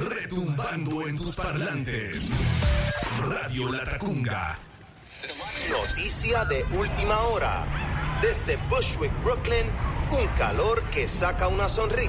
retumbando en tus parlantes. Radio La Tacunga. Noticia de última hora. Desde Bushwick, Brooklyn, un calor que saca una sonrisa.